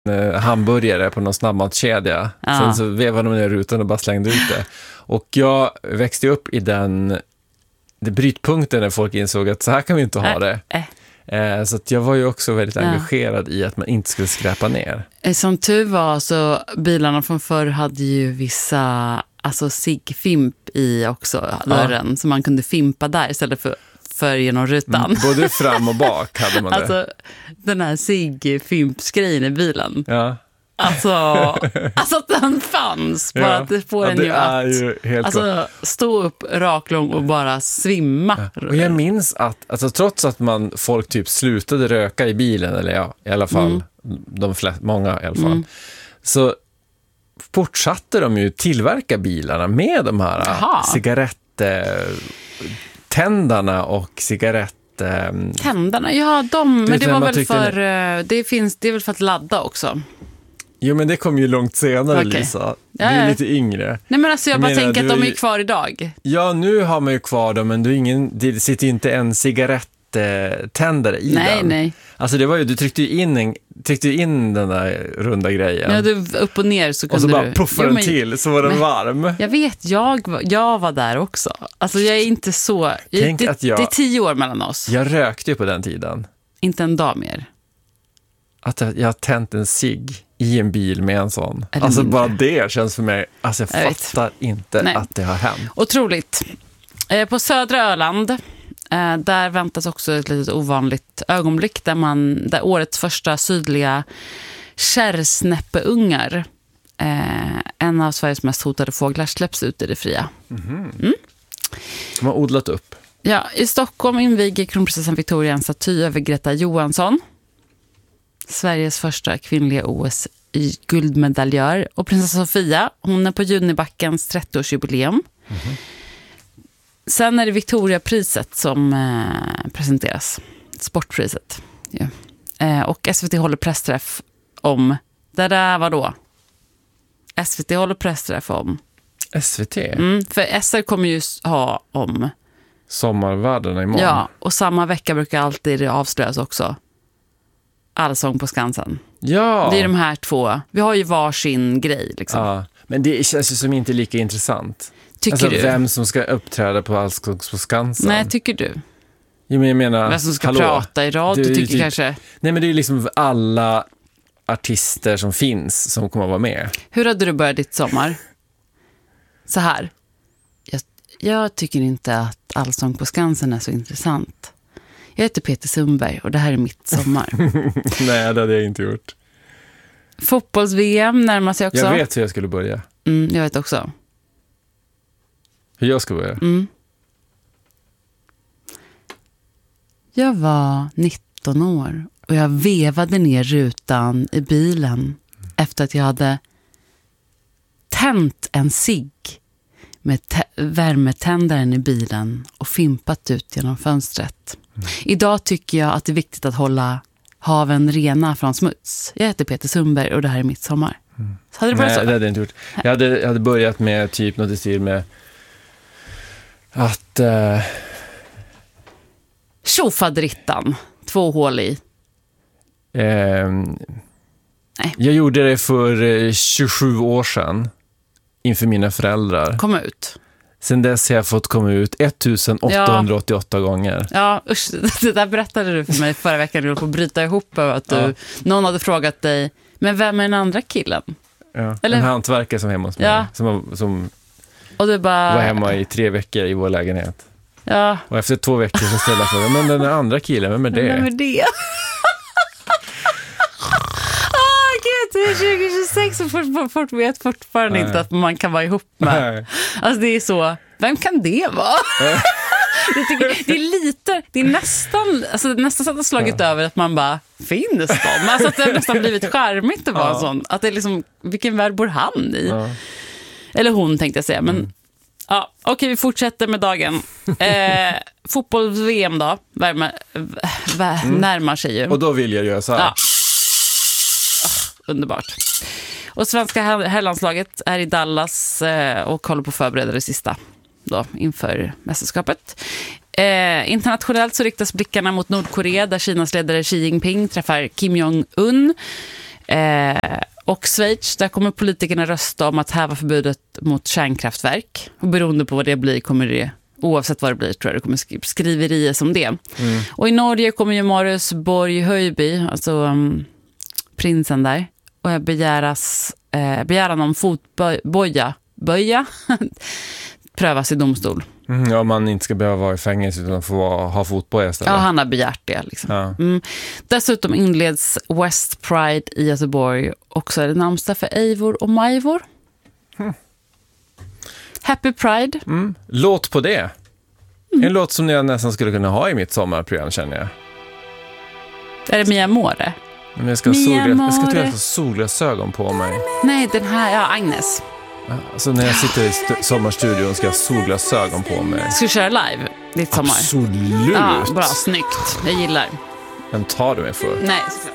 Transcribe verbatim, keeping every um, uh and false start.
eh, hamburgare på någon snabbmatskedja. Ja. Sen så vevade de ner rutan och bara slängde ut det. Och jag växte upp i den, den brytpunkten när folk insåg att så här kan vi inte ha Äh, det. äh. Eh, så att jag var ju också väldigt Ja. engagerad i att man inte skulle skräpa ner. Som tur var så bilarna från förr hade ju vissa alltså ciggfimp i också dörren. Ja. Så man kunde fimpa där istället för, för genom rutan. Mm, både fram och bak hade man det. Alltså den här ciggfimpsgrejen i bilen. Ja. Alltså, alltså att den fanns. Bara Ja. att det får Ja, en det ju är att ju helt alltså, stå upp raklång och bara svimma. Ja. Och jag minns att alltså, trots att man, folk typ slutade röka i bilen, eller ja, i alla fall, mm. de flesta, många i alla fall, mm. så fortsatte de ju tillverka bilarna med de här cigarettändarna och cigarett... Tändarna, ja, de, men det var väl för... Det... Det, finns, det är väl för att ladda också. Jo, men det kom ju långt senare, okay. Lisa. Du är ja, ja. lite yngre. Nej, men alltså jag, jag bara menar, tänker att de är ju... kvar idag. Ja, nu har man ju kvar dem, men du ingen, det sitter ju inte en cigaretttändare i nej, den. Nej, nej. Alltså det var ju, du tryckte ju in, en, tryckte in den där runda grejen. Ja, du upp och ner så kunde och så bara du... puffade den men... till, så var den men... varm. Jag vet, jag, jag var där också. Alltså jag är inte så... Tänk det, att jag... det är tio år mellan oss. Jag rökte ju på den tiden. Inte en dag mer. Att jag har tänt en cigg i en bil med en sån. Alltså mindre. Bara det känns för mig, alltså jag, jag fattar vet. inte Nej. att det har hänt. Otroligt. Eh, på södra Öland, eh, där väntas också ett litet ovanligt ögonblick där, man, där årets första sydliga kärrsnäppeungar, eh, en av Sveriges mest hotade fåglar, släpps ut i det fria. Mm-hmm. Mm. De har odlat upp. Ja, i Stockholm inviger kronprinsessan Victoria en staty över Greta Johansson, Sveriges första kvinnliga O S-guldmedaljör. Och prinsessa Sofia, hon är på Junibackens trettioårsjubileum. Mm-hmm. Sen är det Victoriapriset som eh, presenteras. Sportpriset. Ja. Eh, och S V T håller pressträff om... Det där var då? S V T håller pressträff om... S V T? Mm, för S R kommer ju ha om... Sommarvärdena imorgon. Ja, och samma vecka brukar alltid det avslöjas också. Allsång på Skansen. Ja. Det är de här två. Vi har ju varsin grej liksom. Ja, men det känns ju som inte lika intressant. Tycker alltså, du? Vem som ska uppträda på Allsång på Skansen. Nej, tycker du? Jo, men jag menar, vem som ska hallå, prata i radio, du, tycker typ, kanske. Nej, men det är liksom alla artister som finns som kommer att vara med. Hur hade du börjat ditt sommar? Så här. Jag, jag tycker inte att Allsång på Skansen är så intressant. Jag heter Peter Sundberg och det här är mitt sommar. Nej, det hade jag inte gjort. Fotbolls-V M närmar sig också. Jag vet hur jag skulle börja. Mm, jag vet också. Hur jag ska börja? Mm. Jag var nitton år och jag vevade ner rutan i bilen mm. efter att jag hade tänt en cigg med te- värmetändaren i bilen och fimpat ut genom fönstret. Mm. Idag tycker jag att det är viktigt att hålla haven rena från smuts. Jag heter Peter Sundberg och det här är mitt sommar. Mm. Så hade du börjat Nej, så? det hade jag inte gjort. Jag hade, jag hade börjat med typ något i stil med att... Uh... Tjofadrittan. Två hål i. Uh... Nej. Jag gjorde det för tjugosju år sedan inför mina föräldrar. Kom ut. Sen dess har jag fått komma ut ettusen åttahundraåttioåtta ja. gånger. Ja, usch, det där berättade du för mig förra veckan. Du höll på att bryta ihop över att du, ja. någon hade frågat dig, men vem är den andra killen? Ja, Eller? En hantverkare som hemma hos mig. Ja. Som, som och du bara... var hemma i tre veckor i vår lägenhet. Ja. Och efter två veckor så ställde jag frågan, men den andra killen, vem är det? Vem är det? Det är tjugo tjugosex och fort, fort vet fortfarande Nej. inte att man kan vara ihop med. Nej. Alltså det är så, vem kan det vara? Jag tycker, det är lite, det är nästan, alltså nästan så att det har slagit ja. över att man bara, finns de? Alltså att det har nästan blivit charmigt att vara ja. sån. Att det är liksom, vilken värld bor han i? Ja. Eller hon tänkte jag säga, men mm. ja, okej, vi fortsätter med dagen. Eh, fotbolls-V M då, värma, vär, mm. närmar sig ju. Och då vill jag göra så här. Ja. Underbart. Och svenska herrlandslaget är i Dallas eh, och håller på att förbereda det sista då, inför mästerskapet. Eh, internationellt så riktas blickarna mot Nordkorea där Kinas ledare Xi Jinping träffar Kim Jong-Un. Eh, och Schweiz, där kommer politikerna rösta om att häva förbudet mot kärnkraftverk. Och beroende på vad det blir kommer det, oavsett vad det blir, tror jag det kommer skri- skriverier som det. Mm. Och i Norge kommer ju Marius Borg Höjby, alltså um, prinsen där, och begäras, eh, begäran om fotboja böja prövas i domstol. Mm, ja, man inte ska behöva vara i fängelse utan få vara, ha fotboja istället. Ja, han har begärt det. Liksom. Ja. Mm. Dessutom inleds West Pride i Göteborg. Också är det namnsdag för Eivor och Majvor. Mm. Happy Pride. Mm. Låt på det. Mm. En låt som jag nästan skulle kunna ha i mitt sommarprogram, känner jag. Är det Mia More? Men jag ska ha solglas, jag ska ha solglasögon på mig. Nej, den här, ja, Agnes. Alltså när jag sitter i st- sommarstudion ska jag ha solglasögon på mig. Ska du köra live ditt sommar? Absolut. Ja, bra, snyggt. Jag gillar. Men tar du mig för? Nej,